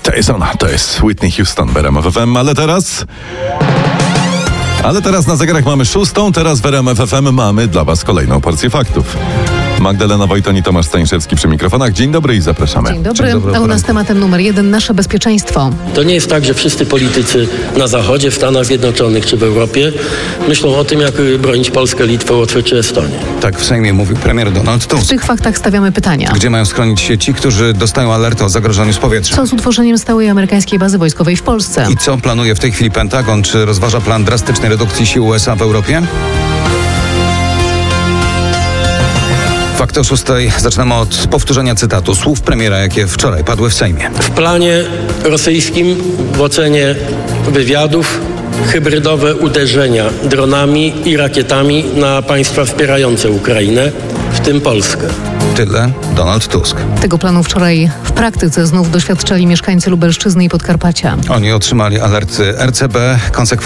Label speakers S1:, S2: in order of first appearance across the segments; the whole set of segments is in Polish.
S1: To jest ona, to jest Whitney Houston w RMF FM, ale teraz na zegarach mamy 6, teraz w RMF FM mamy dla Was kolejną porcję faktów. Magdalena Wojton i Tomasz Staniszewski przy mikrofonach. Dzień dobry i zapraszamy.
S2: Dzień dobry. A u nas tematem numer 1 nasze bezpieczeństwo.
S3: To nie jest tak, że wszyscy politycy na Zachodzie, w Stanach Zjednoczonych czy w Europie myślą o tym, jak bronić Polskę, Litwę, Łotwę czy Estonię.
S4: Tak w Sejmie mówił premier Donald Tusk.
S2: W tych faktach stawiamy pytania.
S4: Gdzie mają schronić się ci, którzy dostają alerty o zagrożeniu z powietrza?
S2: Co z utworzeniem stałej amerykańskiej bazy wojskowej w Polsce?
S4: I co planuje w tej chwili Pentagon? Czy rozważa plan drastycznej redukcji sił USA w Europie? Fakt o 6. Zaczynamy od powtórzenia cytatu słów premiera, jakie wczoraj padły w Sejmie.
S3: W planie rosyjskim w ocenie wywiadów hybrydowe uderzenia dronami i rakietami na państwa wspierające Ukrainę, w tym Polskę.
S4: Tyle Donald Tusk.
S2: Tego planu wczoraj w praktyce znów doświadczali mieszkańcy Lubelszczyzny i Podkarpacia.
S4: Oni otrzymali alerty RCB.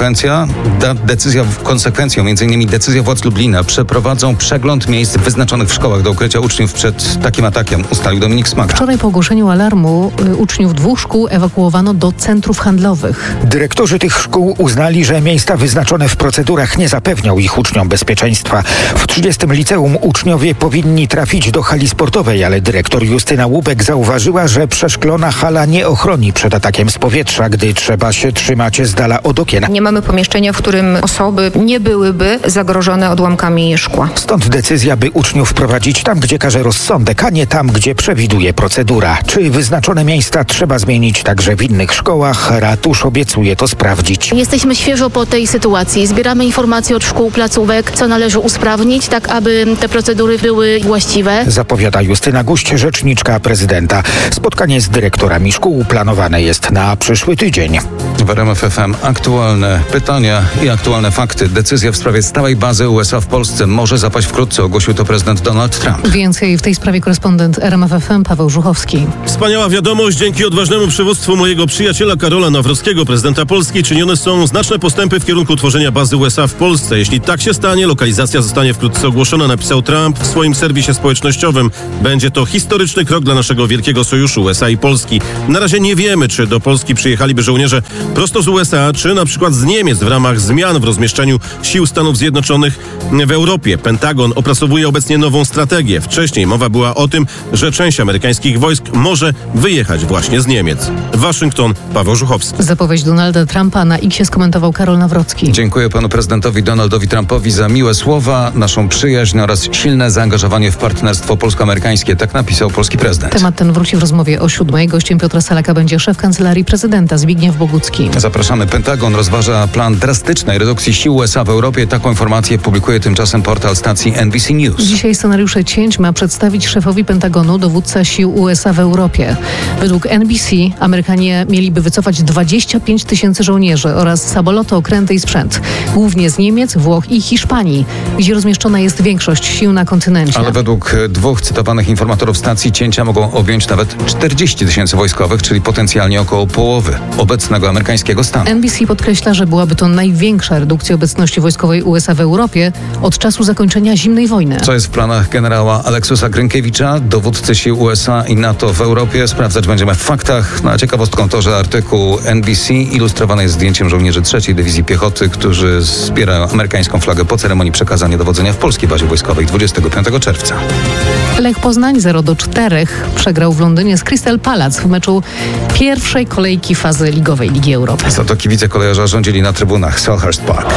S4: Konsekwencją m.in. decyzja władz Lublina przeprowadzą przegląd miejsc wyznaczonych w szkołach do ukrycia uczniów przed takim atakiem, ustalił Dominik Smaga.
S2: Wczoraj po ogłoszeniu alarmu uczniów 2 szkół ewakuowano do centrów handlowych.
S5: Dyrektorzy tych szkół uznali, że miejsca wyznaczone w procedurach nie zapewnią ich uczniom bezpieczeństwa. W 30. liceum uczniowie powinni trafić do hali sportowej, ale dyrektor Justyna Łubek zauważyła, że przeszklona hala nie ochroni przed atakiem z powietrza, gdy trzeba się trzymać z dala od okien.
S6: Nie mamy pomieszczenia, w którym osoby nie byłyby zagrożone odłamkami szkła.
S5: Stąd decyzja, by uczniów prowadzić tam, gdzie każe rozsądek, a nie tam, gdzie przewiduje procedura. Czy wyznaczone miejsca trzeba zmienić także w innych szkołach? Ratusz obiecuje to sprawdzić.
S7: Jesteśmy świeżo po tej sytuacji. Zbieramy informacje od szkół, placówek, co należy usprawnić, tak aby te procedury były właściwe.
S5: Zapowiada Justyna Guść, rzeczniczka prezydenta. Spotkanie z dyrektorami szkół planowane jest na przyszły tydzień.
S4: W RMF FM aktualne pytania i aktualne fakty. Decyzja w sprawie stałej bazy USA w Polsce może zapaść wkrótce, ogłosił to prezydent Donald Trump.
S2: Więcej w tej sprawie korespondent RMF FM Paweł Żuchowski.
S8: Wspaniała wiadomość. Dzięki odważnemu przywództwu mojego przyjaciela Karola Nawrockiego, prezydenta Polski, czynione są znaczne postępy w kierunku tworzenia bazy USA w Polsce. Jeśli tak się stanie, lokalizacja zostanie wkrótce ogłoszona, napisał Trump w swoim serwisie społecznościowym. Będzie to historyczny krok dla naszego wielkiego sojuszu USA i Polski. Na razie nie wiemy, czy do Polski przyjechaliby żołnierze prosto z USA, czy na przykład z Niemiec w ramach zmian w rozmieszczeniu sił Stanów Zjednoczonych w Europie. Pentagon opracowuje obecnie nową strategię. Wcześniej mowa była o tym, że część amerykańskich wojsk może wyjechać właśnie z Niemiec. Waszyngton, Paweł Żuchowski.
S2: Zapowiedź Donalda Trumpa na X skomentował Karol Nawrocki.
S4: Dziękuję panu prezydentowi Donaldowi Trumpowi za miłe słowa, naszą przyjaźń oraz silne zaangażowanie w partnerstwo polsko-amerykańskie. Tak napisał polski prezydent.
S2: Temat ten wróci w rozmowie o 7. Gościem Piotra Salaka będzie szef Kancelarii Prezydenta Zbigniew Bogucki.
S4: Zapraszamy. Pentagon rozważa plan drastycznej redukcji sił USA w Europie. Taką informację publikuje tymczasem portal stacji NBC News.
S2: Dzisiaj scenariusze cięć ma przedstawić szefowi Pentagonu dowódca sił USA w Europie. Według NBC Amerykanie mieliby wycofać 25 000 żołnierzy oraz samoloty, okręty i sprzęt. Głównie z Niemiec, Włoch i Hiszpanii, gdzie rozmieszczona jest większość sił na kontynencie.
S4: Ale według 2 cytowanych informatorów stacji cięcia mogą objąć nawet 40 000 wojskowych, czyli potencjalnie około połowy obecnego amerykańskiego stanu.
S2: NBC podkreśla, że byłaby to największa redukcja obecności wojskowej USA w Europie od czasu zakończenia zimnej wojny.
S4: Co jest w planach generała Aleksusa Grynkiewicza, dowódcy sił USA i NATO w Europie? Sprawdzać będziemy w faktach. Na ciekawostką to, że artykuł NBC ilustrowany jest zdjęciem żołnierzy 3. Dywizji Piechoty, którzy wspierają amerykańską flagę po ceremonii przekazania dowodzenia w polskiej bazie wojskowej 25 czerwca.
S2: Lech Poznań 0-4 przegrał w Londynie z Crystal Palace w meczu pierwszej kolejki fazy ligowej Ligi Europy.
S4: Za to kibice kolejarza rządzili na trybunach Selhurst Park.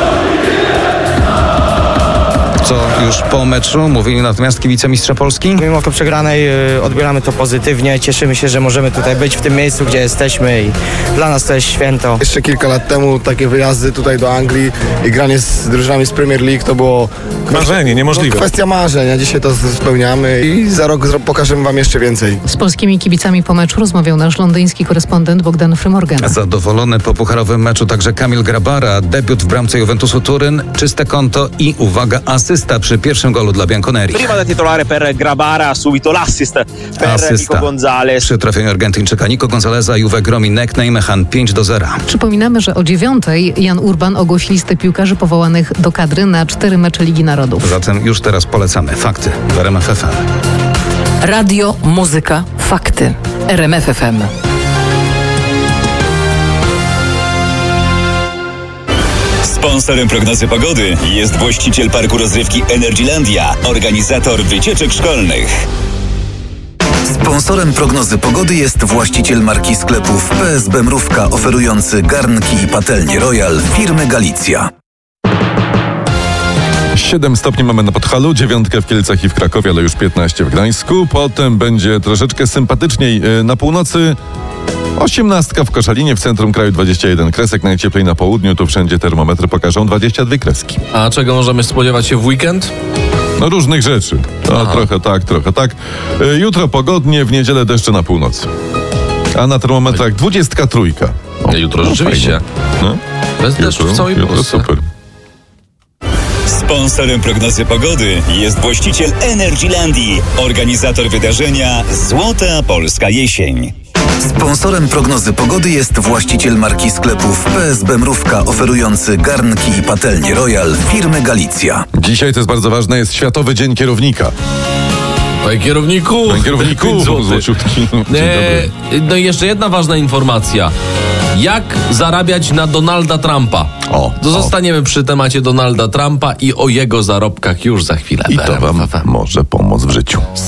S4: Co już po meczu mówili natomiast kibice mistrza Polski?
S9: Mimo to przegranej odbieramy to pozytywnie. Cieszymy się, że możemy tutaj być w tym miejscu, gdzie jesteśmy i dla nas to jest święto.
S10: Jeszcze kilka lat temu takie wyjazdy tutaj do Anglii i granie z drużynami z Premier League to było
S1: marzenie, niemożliwe.
S10: Kwestia marzeń, a dzisiaj to spełniamy i za rok pokażemy wam jeszcze więcej.
S2: Z polskimi kibicami po meczu rozmawiał nasz londyński korespondent Bogdan Frymorgan.
S4: Zadowolony po pucharowym meczu także Kamil Grabara. Debiut w bramce Juventusu Turyn, czyste konto i uwaga, asysta przy pierwszym golu dla Bianconeri. Asysta przy trafieniu Argentyńczyka Nico Gonzaleza. Juve gromi NEC Nijmegen 5-0.
S2: Przypominamy, że o 9:00 Jan Urban ogłosi listę piłkarzy powołanych do kadry na 4 mecze Ligi Narodów.
S4: Zatem już teraz polecamy fakty w RMF FM.
S11: Radio, muzyka, fakty. RMF FM. Sponsorem prognozy pogody jest właściciel parku rozrywki Energylandia, organizator wycieczek szkolnych. Sponsorem prognozy pogody jest właściciel marki sklepów PSB Mrówka, oferujący garnki i patelnie Royal firmy Galicja.
S1: 7 stopni mamy na Podhalu, 9 w Kielcach i w Krakowie, ale już 15 w Gdańsku. Potem będzie troszeczkę sympatyczniej na północy. 18 w Koszalinie, w centrum kraju 21 kresek, najcieplej na południu, tu wszędzie termometry pokażą 22 kreski.
S12: A czego możemy spodziewać się w weekend?
S1: No różnych rzeczy. Trochę tak, trochę tak. Jutro pogodnie, w niedzielę deszcze na północy. A na termometrach 23.
S12: Jutro rzeczywiście.
S1: No.
S12: Bez deszczu w całej Polsce.
S1: Super.
S11: Sponsorem prognozy pogody jest właściciel Energylandii, organizator wydarzenia Złota Polska Jesień. Sponsorem prognozy pogody jest właściciel marki sklepów PSB Mrówka, oferujący garnki i patelnie Royal firmy Galicja.
S1: Dzisiaj, to jest bardzo ważne, jest Światowy Dzień Kierownika.
S12: Panie kierowniku!
S1: Panie kierowniku! Złociutki.
S12: No i jeszcze jedna ważna informacja. Jak zarabiać na Donalda Trumpa? Zostaniemy przy temacie Donalda Trumpa i o jego zarobkach już za chwilę.
S1: I to wam może pomóc w życiu.